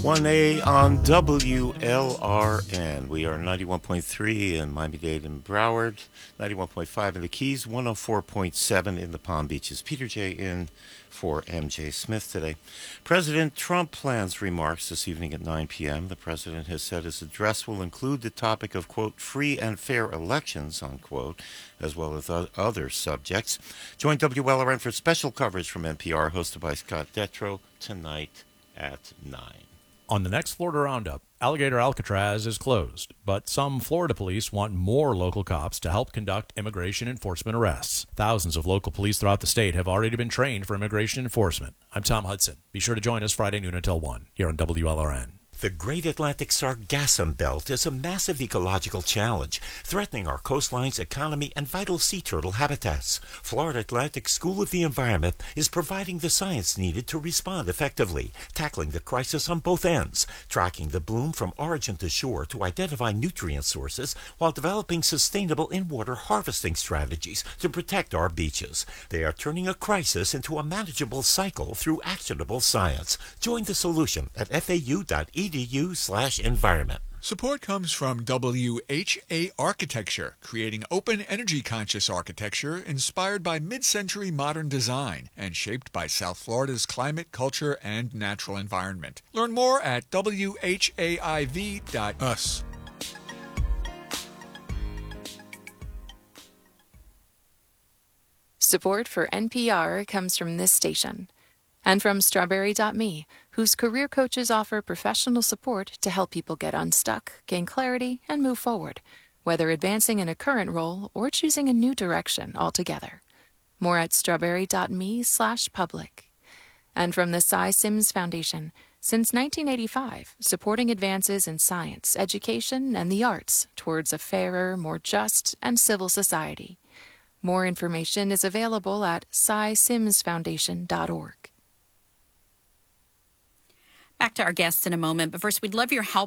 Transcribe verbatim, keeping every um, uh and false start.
one A on W L R N. We are ninety-one point three in Miami-Dade and Broward, ninety-one point five in the Keys, one oh four point seven in the Palm Beaches. Peter J. in for M J Smith today. President Trump plans remarks this evening at nine p.m. The president has said his address will include the topic of, quote, free and fair elections, unquote, as well as other subjects. Join W L R N for special coverage from N P R, hosted by Scott Detrow, tonight at nine. On the next Florida Roundup, Alligator Alcatraz is closed, but some Florida police want more local cops to help conduct immigration enforcement arrests. Thousands of local police throughout the state have already been trained for immigration enforcement. I'm Tom Hudson. Be sure to join us Friday noon until one here on W L R N. The Great Atlantic Sargassum Belt is a massive ecological challenge, threatening our coastlines, economy, and vital sea turtle habitats. Florida Atlantic School of the Environment is providing the science needed to respond effectively, tackling the crisis on both ends, tracking the bloom from origin to shore to identify nutrient sources, while developing sustainable in-water harvesting strategies to protect our beaches. They are turning a crisis into a manageable cycle through actionable science. Join the solution at f a u dot e d u slash environment. Support comes from W H A Architecture, creating open, energy-conscious architecture inspired by mid-century modern design and shaped by South Florida's climate, culture, and natural environment. Learn more at w h a i v dot u s. Support for N P R comes from this station and from Strawberry dot me, whose career coaches offer professional support to help people get unstuck, gain clarity, and move forward, whether advancing in a current role or choosing a new direction altogether. More at strawberry dot me slash public. And from the Cy Sims Foundation, since nineteen eighty-five, supporting advances in science, education, and the arts towards a fairer, more just, and civil society. More information is available at cy sims foundation dot org. Back to our guests in a moment, but first, we'd love your help